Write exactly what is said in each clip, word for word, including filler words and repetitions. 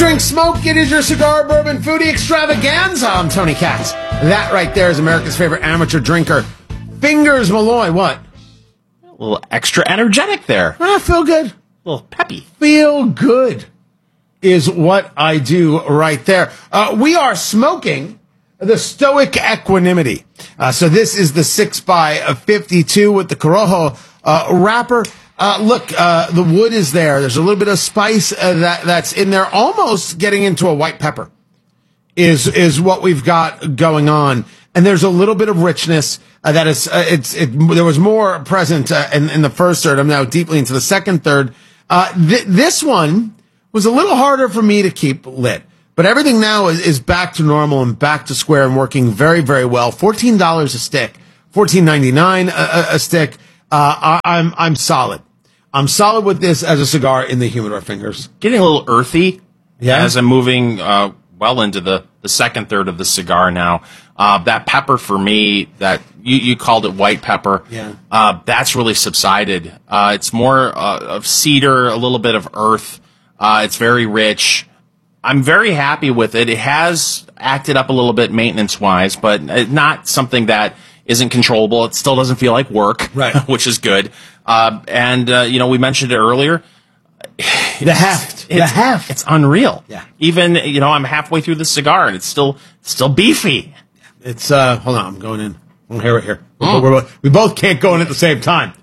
Featuring Smoke, it is your cigar bourbon foodie extravaganza. I'm Tony Katz. That right there is America's favorite amateur drinker, Fingers Malloy. What? A little extra energetic there. I feel good. A little peppy. Feel good is what I do right there. Uh, we are smoking the Stoic Equanimity. Uh, so this is the six by fifty-two with the Corojo uh, wrapper. Uh, look, uh, the wood is there. There's a little bit of spice uh, that that's in there, almost getting into a white pepper is is what we've got going on. And there's a little bit of richness uh, that is, uh, it's, it, there was more present uh, in, in the first third. I'm now deeply into the second third. Uh, th- this one was a little harder for me to keep lit, but everything now is, is back to normal and back to square and working very, very well. fourteen dollars a stick, fourteen ninety-nine a, a, a stick. Uh, I, I'm, I'm solid. I'm solid with this as a cigar in the humidor, Fingers. Getting a little earthy Yeah. as I'm moving uh, well into the, the second third of the cigar now. Uh, that pepper for me, that you, you called it white pepper, Yeah. uh, that's really subsided. Uh, it's more uh, of cedar, a little bit of earth. Uh, it's very rich. I'm very happy with it. It has acted up a little bit maintenance-wise, but not something that isn't controllable. It still doesn't feel like work, Right. which is good. Uh, and, uh, you know, we mentioned it earlier. The heft. The It's, heft. it's unreal. Yeah. Even, you know, I'm halfway through the cigar and it's still still beefy. It's, uh, hold on, I'm going in. I'm here, right here. We're, we're, we both can't go in at the same time.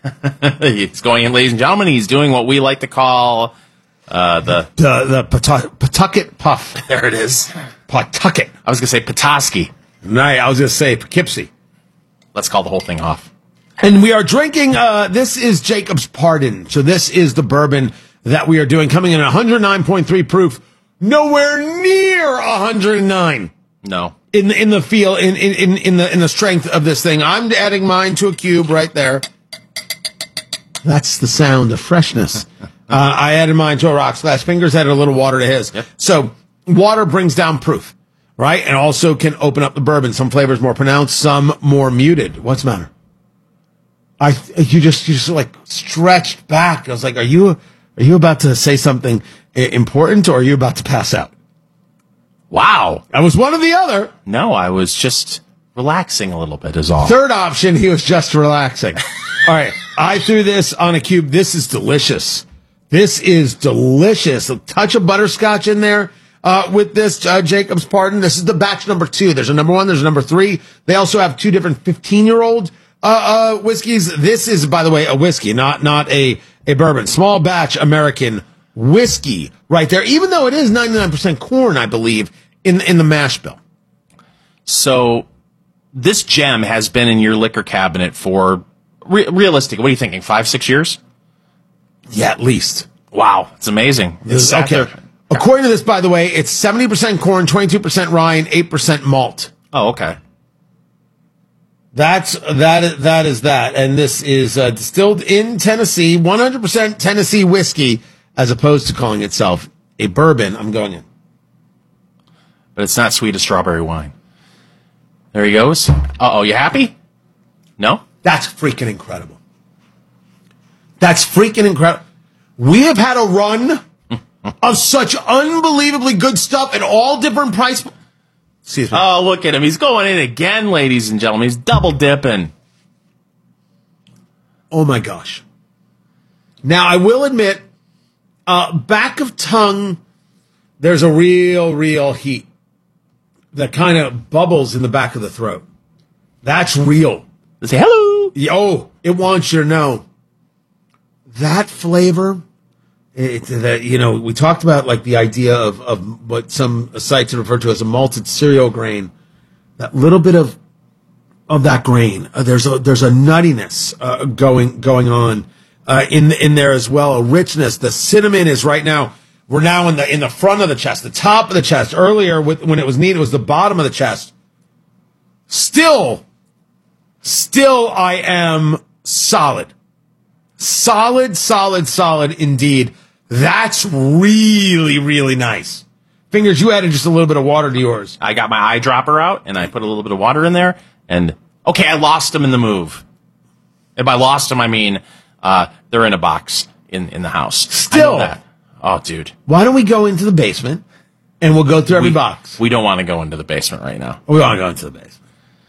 He's going in, ladies and gentlemen. He's doing what we like to call uh, the... The, the Patu- Pawtucket Puff. There it is. Pawtucket. I was going to say Petoskey. No, I was going to say Poughkeepsie. Let's call the whole thing off. And we are drinking, uh, this is Jacob's Pardon. So this is the bourbon that we are doing, coming in at one oh nine point three proof, nowhere near one hundred nine No. in the, in the feel, in, in, in, in the, in the strength of this thing. I'm adding mine to a cube right there. That's the sound of freshness. uh, I added mine to a rocks glass. Fingers added a little water to his. Yep. So water brings down proof, right? And also can open up the bourbon. Some flavors more pronounced, some more muted. What's the matter? I, you just, you just like stretched back. I was like, are you, are you about to say something important or are you about to pass out? Wow. I was one or the other. No, I was just relaxing a little bit is all. Third option, he was just relaxing. All right. I threw this on a cube. This is delicious. This is delicious. A touch of butterscotch in there. Uh, with this, uh, Jacob's Pardon. This is the batch number two. There's a number one. There's a number three. They also have two different fifteen year old Uh, uh, whiskeys. This is, by the way, a whiskey, not, not a, a bourbon. Small batch American whiskey right there, even though it is ninety-nine percent corn, I believe, in, in the mash bill. So this gem has been in your liquor cabinet for, re- realistic, what are you thinking, five, six years? Yeah, at least. Wow. It's amazing. It's sat Okay. there- According to this, by the way, it's seventy percent corn, twenty-two percent rye, and eight percent malt. Oh, okay. That's, that, is- that is that. And this is uh, distilled in Tennessee, one hundred percent Tennessee whiskey, as opposed to calling itself a bourbon. I'm going in. But it's not sweet as strawberry wine. There he goes. Uh-oh, you happy? No? That's freaking incredible. That's freaking incredible. We have had a run of such unbelievably good stuff at all different price. Excuse me. Oh, look at him. He's going in again, ladies and gentlemen. He's double dipping. Oh my gosh. Now, I will admit, uh, back of tongue, there's a real, real heat that kind of bubbles in the back of the throat. That's real. Say hello. Oh, it wants you to know. That flavor, it, that, you know, we talked about like the idea of, of what some sites refer to as a malted cereal grain. That little bit of of that grain, uh, there's a there's a nuttiness uh, going going on uh, in in there as well, a richness. The cinnamon is right now. We're now in the in the front of the chest, the top of the chest. Earlier, with, when it was needed, it was the bottom of the chest. Still, still, I am solid. Solid, solid, solid indeed. That's really, really nice. Fingers, you added just a little bit of water to yours. I got my eyedropper out, and I put a little bit of water in there, and, okay, I lost them in the move. And by lost them, I mean uh, they're in a box in, in the house. Still. I know that. Oh, dude. Why don't we go into the basement and we'll go through every we, box? We don't want to go into the basement right now. We want to go into the basement.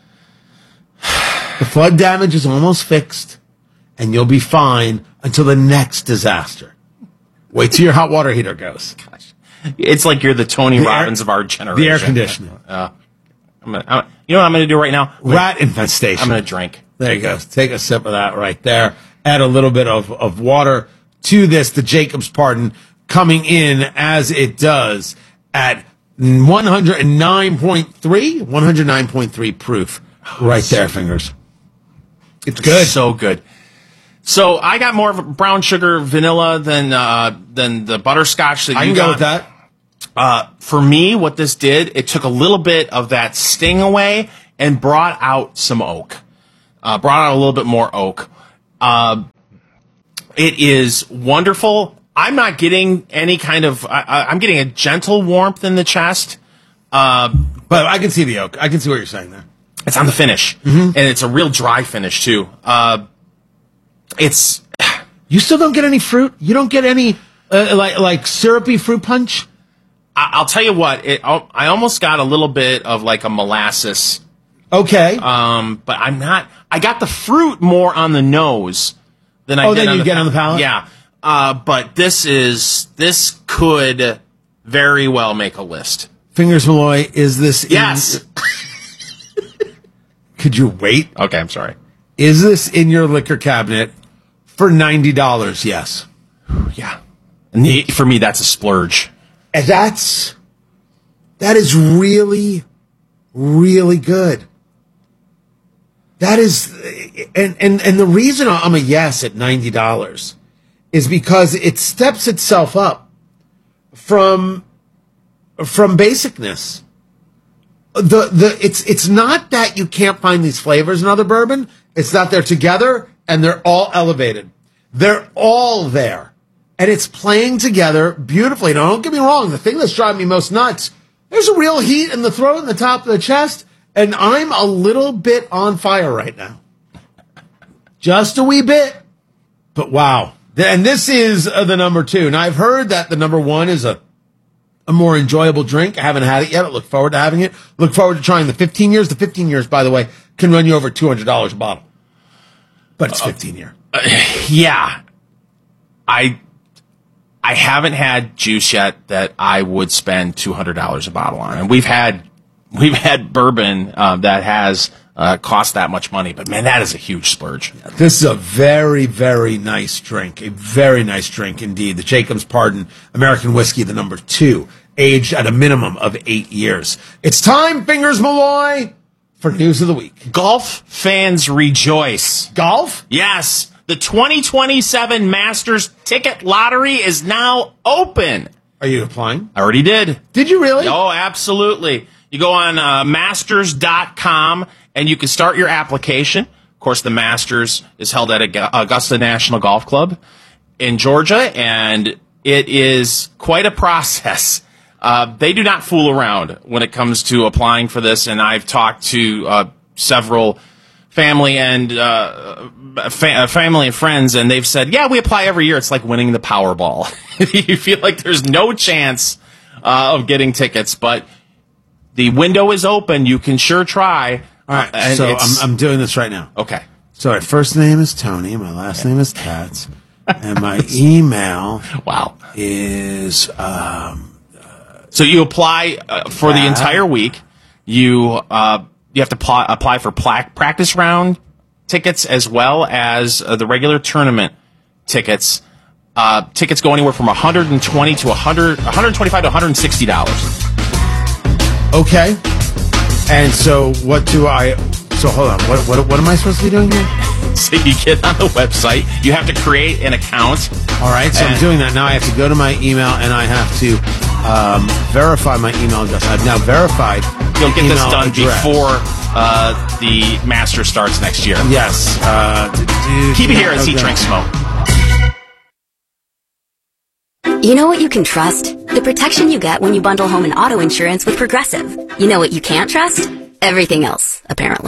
The flood damage is almost fixed, and you'll be fine until the next disaster. Wait till your hot water heater goes. Gosh. It's like you're the Tony The Robbins air, of our generation. The air conditioning. Uh, I'm gonna, I'm, you know what I'm going to do right now? I'm Rat gonna, infestation. I'm going to drink. There you go. Take a sip of that right there. Add a little bit of, of water to this. The Jacob's Pardon coming in as it does at one oh nine point three. one oh nine point three proof. Right there, fingers. It's good. So good. So I got more of a brown sugar vanilla than uh, than the butterscotch that I you can got. go with that. Uh, for me, what this did, it took a little bit of that sting away and brought out some oak. Uh, brought out a little bit more oak. Uh, it is wonderful. I'm not getting any kind of. I, I'm getting a gentle warmth in the chest. Uh, But I can see the oak. I can see what you're saying there. It's on the finish, mm-hmm. and it's a real dry finish too. Uh, it's you still don't get any fruit. You don't get any uh, like like syrupy fruit punch. I, I'll tell you what. It, I almost got a little bit of like a molasses. Okay. Um, but I'm not. I got the fruit more on the nose than I oh, did then on you the get on the palate. Yeah. Uh, but this is this could very well make a list. Fingers Malloy, is this? Yes. In, could you wait? Okay, I'm sorry. Is this in your liquor cabinet for ninety dollars? Yes. Yeah. And the, for me, that's a splurge. And that's that is really, really good. That is, and and and the reason I'm a yes at ninety dollars is because it steps itself up from from basicness. The the it's it's not that you can't find these flavors in other bourbon. It's that they're together and they're all elevated. They're all there, and it's playing together beautifully. Now, don't get me wrong. The thing that's driving me most nuts, there's a real heat in the throat and the top of the chest, and I'm a little bit on fire right now, just a wee bit. But wow, and this is uh, the number two. Now I've heard that the number one is a a more enjoyable drink. I haven't had it yet. I look forward to having it. Look forward to trying the fifteen years. The fifteen years, by the way, can run you over two hundred dollars a bottle. But it's fifteen year. Uh, yeah. I I haven't had juice yet that I would spend two hundred dollars a bottle on. And we've had we've had bourbon uh, that has uh, cost that much money. But, man, that is a huge splurge. This is a very, very nice drink. A very nice drink indeed. The Jacob's Pardon American Whiskey, the number two, aged at a minimum of eight years. It's time, Fingers Malloy, for News of the Week. Golf fans rejoice. Golf? Yes. The twenty twenty-seven Masters ticket lottery is now open. Are you applying? I already did. Did you really? Oh, absolutely. You go on uh, masters dot com and you can start your application. Of course, the Masters is held at Augusta National Golf Club in Georgia, and it is quite a process. Uh, they do not fool around when it comes to applying for this, and I've talked to uh, several family and uh, fa- family and friends, and they've said, yeah, we apply every year. It's like winning the Powerball. You feel like there's no chance uh, of getting tickets, but the window is open. You can sure try. All right, and so I'm, I'm doing this right now. Okay. So my first name is Tony, my last name is Tats, and my email Wow. is... Um, So you apply uh, for the entire week. You uh, you have to pl- apply for pla- practice round tickets as well as uh, the regular tournament tickets. Uh, tickets go anywhere from one hundred twenty to one hundred, one hundred twenty-five to one hundred sixty dollars. Okay. And so what do I... So hold on. What, what, what am I supposed to be doing here? So you get on the website. You have to create an account. All right, so I'm doing that. Now I have to go to my email and I have to um, verify my email address. I've now verified You'll get this email done address. before uh, the Master starts next year. Yes. Uh, do, do, Keep it here do, and see okay. Drink Smoke. You know what you can trust? The protection you get when you bundle home and auto insurance with Progressive. You know what you can't trust? Everything else, apparently.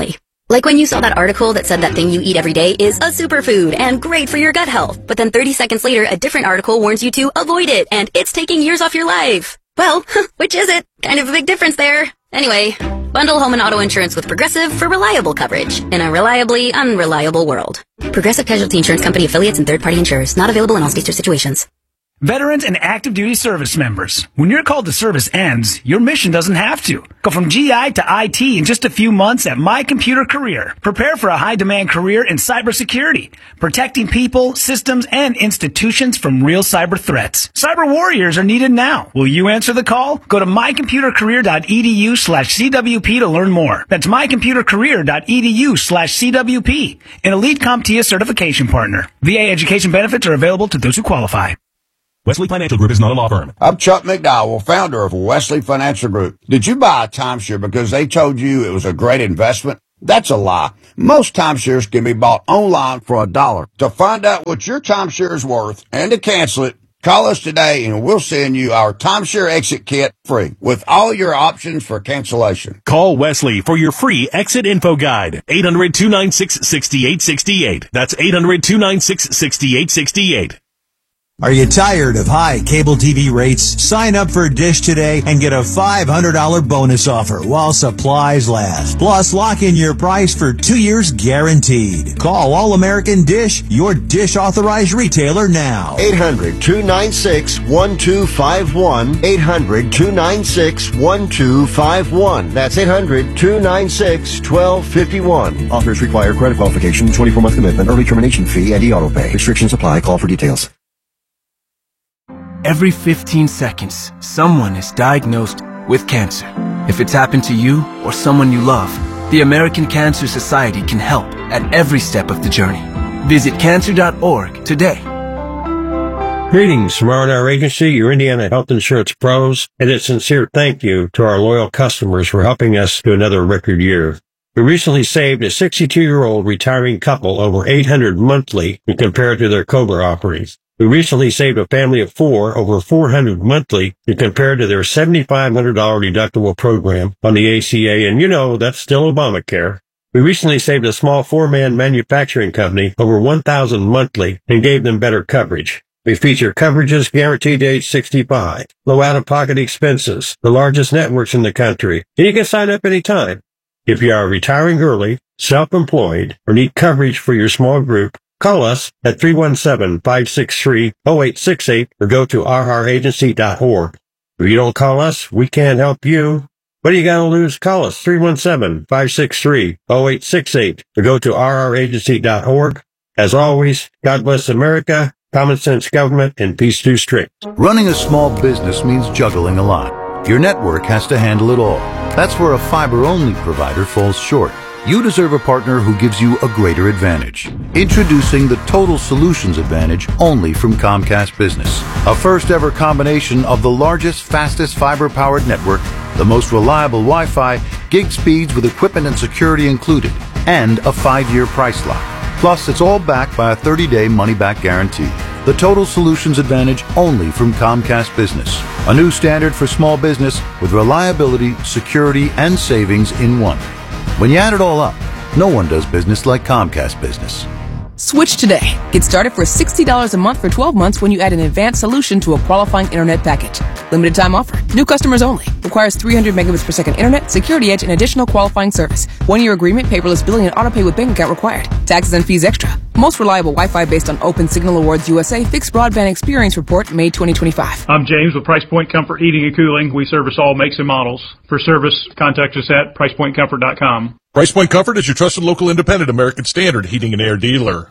Like when you saw that article that said that thing you eat every day is a superfood and great for your gut health, but then thirty seconds later, a different article warns you to avoid it, and it's taking years off your life. Well, which is it? Kind of a big difference there. Anyway, bundle home and auto insurance with Progressive for reliable coverage in a reliably unreliable world. Progressive Casualty Insurance Company affiliates and third-party insurers. Not available in all states or situations. Veterans and active duty service members, when your call to service ends, your mission doesn't have to. Go from G I to I T in just a few months at My Computer Career. Prepare for a high-demand career in cybersecurity, protecting people, systems, and institutions from real cyber threats. Cyber warriors are needed now. Will you answer the call? Go to mycomputercareer.edu slash CWP to learn more. That's mycomputercareer.edu slash CWP, an elite CompTIA certification partner. V A education benefits are available to those who qualify. Wesley Financial Group is not a law firm. I'm Chuck McDowell, founder of Wesley Financial Group. Did you buy a timeshare because they told you it was a great investment? That's a lie. Most timeshares can be bought online for a dollar. To find out what your timeshare is worth and to cancel it, call us today and we'll send you our timeshare exit kit free with all your options for cancellation. Call Wesley for your free exit info guide. eight hundred, two nine six, six eight six eight. That's eight hundred, two nine six, six eight six eight. Are you tired of high cable T V rates? Sign up for Dish today and get a five hundred dollars bonus offer while supplies last. Plus, lock in your price for two years guaranteed. Call All American Dish, your Dish authorized retailer now. eight hundred, two nine six, one two five one. eight hundred, two nine six, one two five one. That's eight hundred, two nine six, one two five one. Offers require credit qualification, twenty-four month commitment, early termination fee, and e-auto pay. Restrictions apply. Call for details. Every fifteen seconds, someone is diagnosed with cancer. If it's happened to you or someone you love, the American Cancer Society can help at every step of the journey. Visit cancer dot org today. Greetings from R and R Agency, your Indiana health insurance pros, and a sincere thank you to our loyal customers for helping us to another record year. We recently saved a sixty-two-year-old retiring couple over eight hundred dollars monthly when compared to their COBRA offerings. We recently saved a family of four over four hundred dollars monthly when compared to their seven thousand five hundred dollars deductible program on the A C A, and you know, that's still Obamacare. We recently saved a small four-man manufacturing company over one thousand dollars monthly and gave them better coverage. We feature coverages guaranteed to age sixty-five, low out-of-pocket expenses, the largest networks in the country, and you can sign up anytime. If you are retiring early, self-employed, or need coverage for your small group, call us at three one seven, five six three, zero eight six eight or go to r r agency dot org. If you don't call us, we can't help you. What do you got to lose? Call us three one seven, five six three, zero eight six eight or go to r r agency dot org. As always, God bless America, common sense government, and peace through strict. Running a small business means juggling a lot. Your network has to handle it all. That's where a fiber-only provider falls short. You deserve a partner who gives you a greater advantage. Introducing the Total Solutions Advantage only from Comcast Business. A first ever combination of the largest, fastest fiber-powered network, the most reliable Wi-Fi, gig speeds with equipment and security included, and a five-year price lock. Plus, it's all backed by a thirty-day money-back guarantee. The Total Solutions Advantage only from Comcast Business. A new standard for small business with reliability, security, and savings in one. When you add it all up, no one does business like Comcast Business. Switch today. Get started for sixty dollars a month for twelve months when you add an advanced solution to a qualifying internet package. Limited time offer. New customers only. Requires three hundred megabits per second internet, security edge, and additional qualifying service. One-year agreement, paperless billing, and autopay with bank account required. Taxes and fees extra. Most reliable Wi-Fi based on Open Signal Awards U S A Fixed Broadband Experience Report, May twenty twenty-five. I'm James with Price Point Comfort Heating and Cooling. We service all makes and models. For service, contact us at price point comfort dot com. Price Point Comfort is your trusted local independent American Standard heating and air dealer.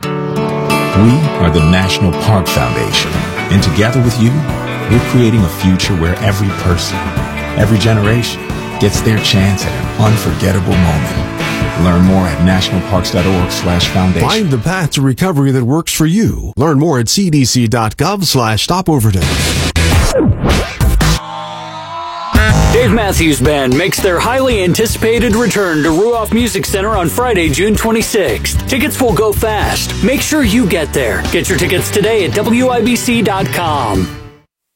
We are the National Park Foundation, and together with you, we're creating a future where every person, every generation, gets their chance at an unforgettable moment. Learn more at national parks dot org slash foundation. Find the path to recovery that works for you. Learn more at c d c dot gov slash stop overdose. Dave Matthews Band makes their highly anticipated return to Ruoff Music Center on Friday, June twenty-sixth. Tickets will go fast. Make sure you get there. Get your tickets today at w i b c dot com.